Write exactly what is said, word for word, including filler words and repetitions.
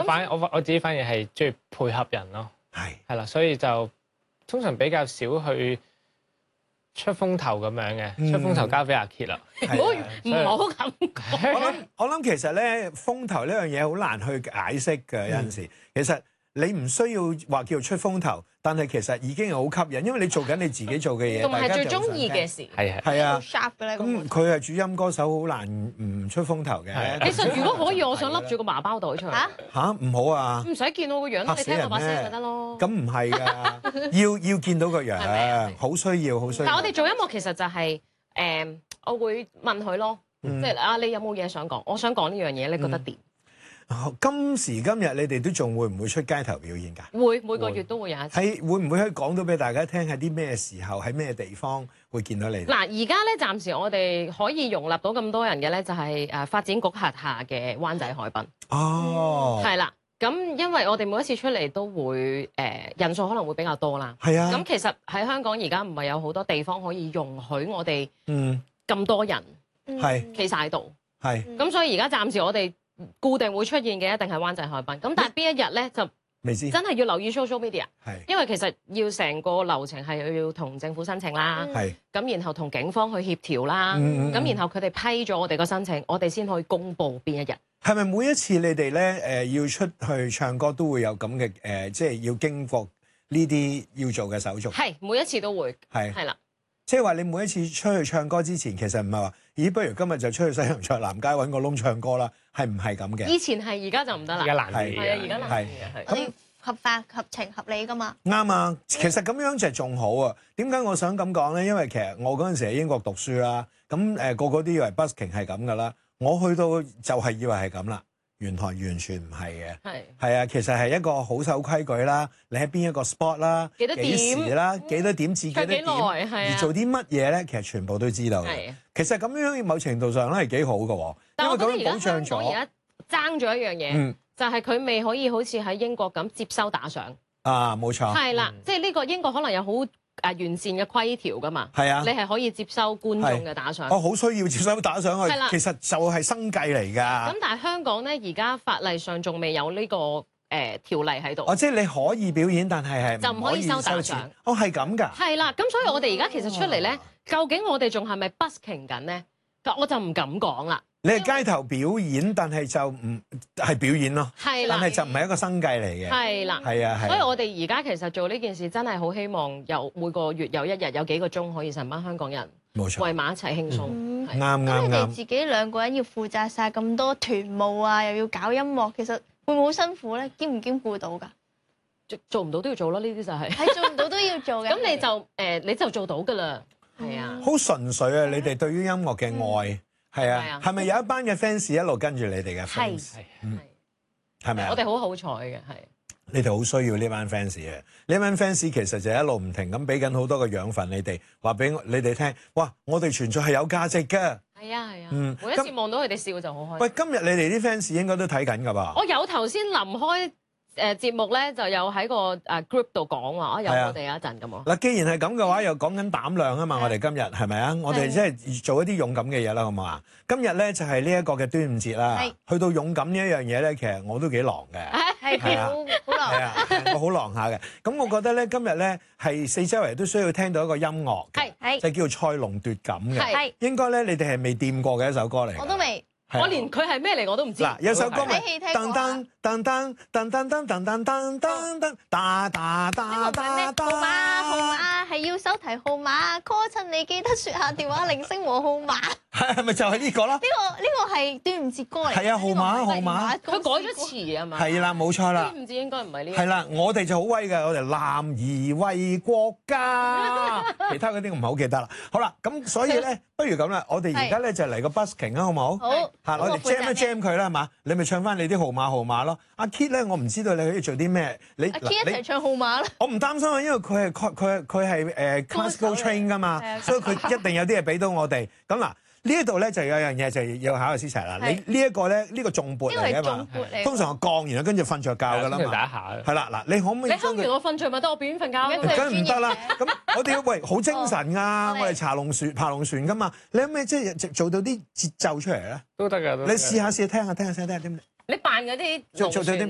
我反我我自己反而係中意配合人咯， 係係啦，所以就通常比較少去出風頭咁樣嘅， 嗯出風頭交俾阿 Kit 啦。 唔好唔好咁講。 我諗我諗其實咧風頭呢樣嘢好難去解釋嘅，有陣時其實。你唔需要話叫出風頭，但係其實已經係好吸引，因為你做緊你自己做嘅嘢， 同埋係最中中意嘅事。 係係係啊， 好 sharp 嘅咧。 咁佢係主音歌手，好難唔出風頭嘅。 其實如果可以，我想笠住個麻包袋出嚟。 嚇嚇唔好啊！ 唔使見我個樣，你聽我把聲咪得咯。 咁唔係㗎，要要見到個樣，好需要，好需要。 但係我哋做音樂其實就係誒，我會問佢咯，即係啊，你有冇嘢想講？我想講呢樣嘢，你覺得點？ 今時今日你哋都仲會唔會出街頭表演㗎？ 會，每個月都會有一次。 係會唔會可以講到俾大家聽係啲咩時候喺咩地方會見到你哋？ 嗱，而家咧暫時我哋可以容納到咁多人嘅咧，就係誒發展局轄下嘅灣仔海濱。 哦， 係啦，咁因為我哋每一次出嚟都會誒、呃、人數可能會比較多啦。 係啊。 咁其實喺香港而家唔係有好多地方可以容許我哋嗯咁多人係企晒喺度。 係。 咁所以而家暫時我哋固定會出現嘅一定係灣仔海濱，咁但係邊一日咧就未知， 真係要留意 social media， 係因為其實要成個流程係要同政府申請啦， 係咁然後同警方去協調啦，咁、 嗯嗯嗯然後佢哋批咗我哋個申請，我哋先可以公佈邊一日。 係咪每一次你哋咧誒要出去唱歌都會有咁嘅誒，即係要經過呢啲要做嘅手續？ 係每一次都會係係啦。 即係話你每一次出去唱歌之前，其實唔係話，咦，不如今日就出去西洋菜南街揾個窿唱歌啦，係唔係咁嘅？ 以前係，而家就唔得啦。 而家難啲係係啊，而家難啲係嘅係。 我哋合法合情合理噶嘛。 啱啊，其實咁樣就仲好啊。點解我想咁講咧？因為其實我嗰陣時喺英國讀書啦，咁誒個個都以為 busking 係咁噶啦，我去到就係以為係咁啦。原來完全唔係嘅， 係係啊，其實係一個好守規矩啦。你喺邊一個 spot 啦， 幾多點幾時啦，幾多點至幾多點， 幾耐係啊而做啲乜嘢咧，其實全部都知道嘅係。 其實咁樣某程度上咧係幾好嘅喎， 但係我覺得因為咁樣保而家香障咗港而家爭咗一樣嘢， 嗯就係佢未可以好似喺英國咁接收打賞。 啊，冇錯， 係啦，即係呢個英國可能有好誒完善嘅規條噶嘛。 係啊你係可以接收觀眾嘅打賞。 我好需要接收打上去係啦， 其實就係生計嚟㗎咁。但係香港咧，而家法例上仲未有呢個誒條例喺度。 哦，即係你可以表演，但係係就唔可以收打賞錢。哦，係咁㗎。 係啦，咁所以我哋而家其實出嚟咧，究竟我哋仲係咪 busking 緊咧？我就唔敢講啦。 你係街頭表演，但係就唔係表演咯。 係啦但係就唔係一個生計嚟嘅。 係啦， 係啊係。 所以我哋而家其實做呢件事真係好希望有每個月有一日有幾個鐘可以成班香港人冇錯， 圍埋一齊輕鬆。 嗯係啱咁你哋啱啱。 自己兩個人要負責晒咁多團務啊，又要搞音樂，其實會唔會好辛苦咧？兼唔兼顧到㗎？ 做做唔到都要做咯，呢啲就係。 係做唔到都要做嘅。 咁你就誒你就做到㗎啦，係啊。 好純粹啊！你哋對於音樂嘅愛係係啊啊， 係咪有一班嘅 fans 一路跟住你哋嘅 fans？ 係嗯係咪啊？ 我哋好好彩嘅，係。 你哋好需要呢班 fans 嘅，呢班 fans 其實就一路唔停咁俾緊好多嘅養分你哋，話俾你哋聽，哇！我哋存在係有價值嘅。 係啊係啊， 嗯每一次望到佢哋笑就好開心。 喂，今日你哋啲 fans 應該都睇緊㗎吧？ 我有頭先臨開誒節目咧，就有喺個誒 group 度講話，啊有我哋有一陣咁喎。 嗱，既然係咁嘅話，又講緊膽量啊嘛，我哋今日係咪啊？我哋即係做一啲勇敢嘅嘢啦，好唔好啊？今日咧就係呢一個嘅端午節啦係， 去到勇敢呢一樣嘢咧，其實我都幾狼嘅。 係係啊好好係難。 啊，我好狼下嘅。咁我覺得咧，今日咧係四周圍都需要聽到一個音樂嘅， 係就叫賽龍奪錦嘅。 係係， 應該咧，你哋係未掂過嘅一首歌嚟嘅。 我都未。 係啊我連佢係咩嚟我都唔知。 嗱，有首歌咪睇戲聽過噔噔噔噔噔噔噔噔噔噔噔噔打打呢打個係咩？ 打號碼號打， 碼係要手提號碼，call 親你記得説下電話鈴聲和號碼。呢係係咪就係呢個咯？ 個呢個係端午節歌嚟。 係啊號碼呢個唔係號碼佢改咗詞啊嘛。 係啦，冇錯啦。 唔知應該唔係呢。 係啦，我哋就好威嘅，我哋男兒為國家，其他嗰啲我唔係好記得啦。好啦，咁所以咧，不如咁啦，我哋而家咧就嚟個 busking 啊，好唔好？ 好。 嚇，我哋 jam 一 jam 佢啦，係嘛？你咪唱翻你啲號碼號碼咯。阿 Kit 咧，我唔知道你可以做啲咩。你阿 Key 一齊你唱號碼啦。 我唔擔心啊，因為佢係佢佢佢係誒 classical train 噶嘛係啊， 所以佢一定有啲嘢俾到我哋。咁嗱，呢一度咧就有樣嘢就要考下思齊啦。 係你呢一個咧，呢個重撥呢個係嚟㗎嘛重。撥嚟。 通常我降完啦，跟住瞓着覺㗎啦第一嘛。 下。 係啦，嗱，你可唔可以你將佢？ 哼完我瞓著咪得，我表演瞓覺佢梗係唔得啦！ 專咁我哋要喂好精神㗎， 哦我哋茶龍船爬龍船㗎嘛。你有咩即係做到啲節奏出嚟咧？ 都得㗎，都得㗎你試下試下聽下聽下聽下聽下點？ 你扮嗰啲做做做啲